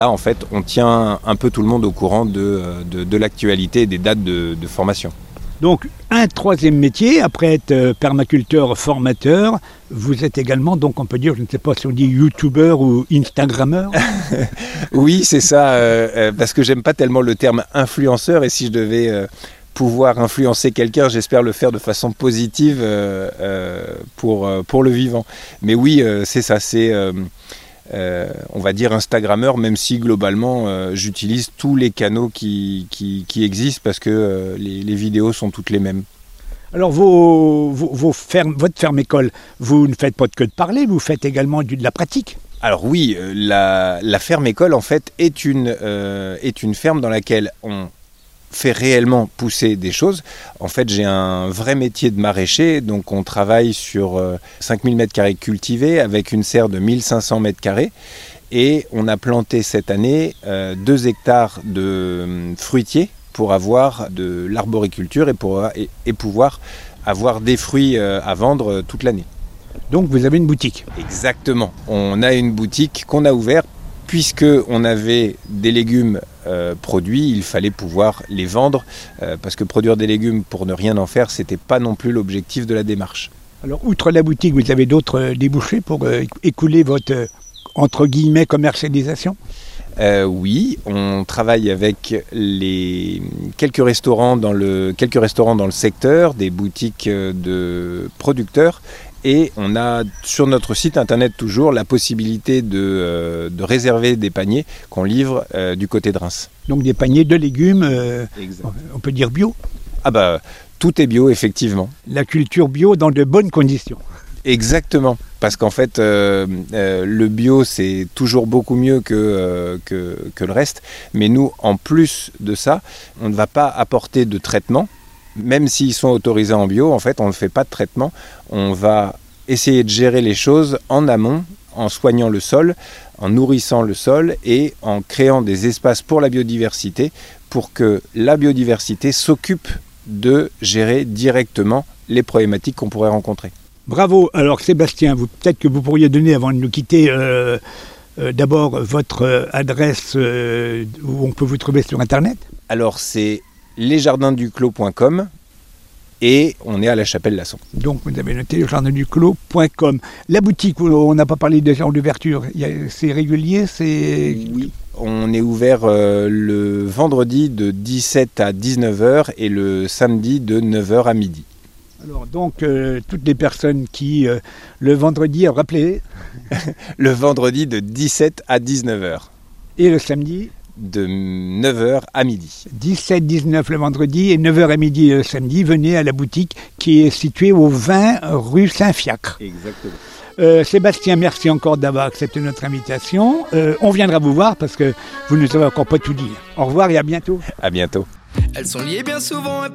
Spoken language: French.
Là, en fait, on tient un peu tout le monde au courant de l'actualité et des dates de formation. Donc, un troisième métier, après être permaculteur formateur, vous êtes également, donc on peut dire, je ne sais pas si on dit youtubeur ou instagrammeur. Oui, c'est ça, parce que j'aime pas tellement le terme influenceur, et si je devais pouvoir influencer quelqu'un, j'espère le faire de façon positive pour le vivant. Mais oui, c'est ça, c'est... on va dire Instagrammeur, même si globalement j'utilise tous les canaux qui existent parce que les vidéos sont toutes les mêmes. Alors votre ferme-école, vous ne faites pas que de parler, vous faites également de la pratique. Alors oui, la ferme-école en fait est une ferme dans laquelle on fait réellement pousser des choses. En fait, j'ai un vrai métier de maraîcher, donc on travaille sur 5000 m² cultivés avec une serre de 1500 m², et on a planté cette année 2 hectares de fruitiers pour avoir de l'arboriculture et pouvoir avoir des fruits à vendre toute l'année. Donc vous avez une boutique. Exactement. On a une boutique qu'on a ouverte puisqu'on avait des légumes produits, il fallait pouvoir les vendre, parce que produire des légumes pour ne rien en faire, ce n'était pas non plus l'objectif de la démarche. Alors, outre la boutique, vous avez d'autres débouchés pour écouler votre, entre guillemets, commercialisation ? Oui, on travaille avec quelques restaurants dans le secteur, des boutiques de producteurs. Et on a sur notre site internet toujours la possibilité de réserver des paniers qu'on livre du côté de Reims. Donc des paniers de légumes, on peut dire bio ? Ah bah tout est bio effectivement. La culture bio dans de bonnes conditions. Exactement, parce qu'en fait le bio c'est toujours beaucoup mieux que le reste. Mais nous, en plus de ça, on ne va pas apporter de traitement. Même s'ils sont autorisés en bio, en fait, on ne fait pas de traitement. On va essayer de gérer les choses en amont, en soignant le sol, en nourrissant le sol et en créant des espaces pour la biodiversité, pour que la biodiversité s'occupe de gérer directement les problématiques qu'on pourrait rencontrer. Bravo. Alors Sébastien, peut-être que vous pourriez donner, avant de nous quitter, d'abord votre adresse où on peut vous trouver sur Internet. Alors c'est lesjardinsduclos.com et on est à la Chapelle-Lasson. Donc vous avez noté lesjardinsduclos.com. La boutique, on n'a pas parlé déjà d'ouverture, c'est régulier, c'est... Oui, on est ouvert le vendredi de 17 à 19h et le samedi de 9h à midi. Alors donc toutes les personnes qui, le vendredi, rappelez... Le vendredi de 17 à 19h. Et le samedi de 9h à midi. 17-19 le vendredi et 9h à midi le samedi. Venez à la boutique qui est située au 20 rue Saint-Fiacre. Exactement. Sébastien, merci encore d'avoir accepté notre invitation. On viendra vous voir parce que vous ne nous avez encore pas tout dit. Au revoir et à bientôt. À bientôt. Elles sont liées bien souvent.